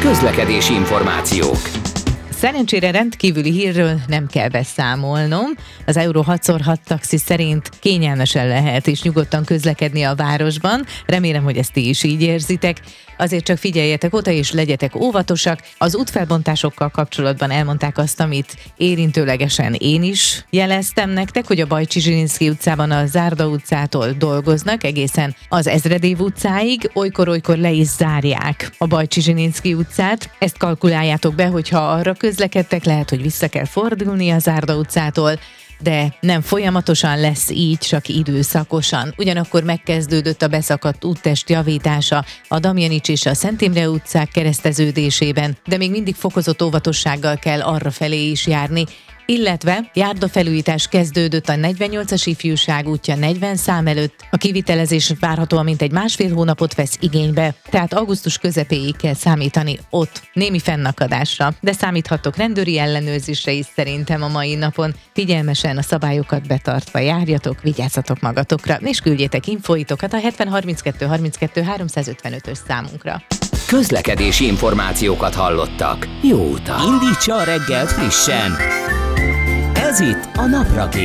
Közlekedési információk. Szerencsére rendkívüli hírről nem kell beszámolnom. Az Euro 6x6 taxi szerint kényelmesen lehet és nyugodtan közlekedni a városban. Remélem, hogy ezt ti is így érzitek. Azért csak figyeljetek oda és legyetek óvatosak. Az útfelbontásokkal kapcsolatban elmondták azt, amit érintőlegesen én is jeleztem nektek, hogy a Bajcsy-Zsilinszky utcában a Zárda utcától dolgoznak egészen az Ezredév utcáig, olykor-olykor le is zárják a Bajcsy-Zsilinszky utcát. Ezt kalkuláljátok be, hogyha arra közlekedtek, lehet, hogy vissza kell fordulni a Zárda utcától, de nem folyamatosan lesz így, csak időszakosan. Ugyanakkor megkezdődött a beszakadt úttest javítása a Damjanics és a Szent Imre utcák kereszteződésében, de még mindig fokozott óvatossággal kell arrafelé is járni, illetve járdafelújítás kezdődött a 48-as ifjúság útja 40 szám előtt, a kivitelezés várhatóan mintegy másfél hónapot vesz igénybe, tehát augusztus közepéig kell számítani ott némi fennakadásra, de számíthattok rendőri ellenőrzésre is szerintem a mai napon. Figyelmesen a szabályokat betartva járjatok, vigyázzatok magatokra, és küldjétek infóitokat a 70 32 32 355-ös számunkra. Közlekedési információkat hallottak. Jó utat! Indítsa a reggelt frissen! Ez itt a Napraki,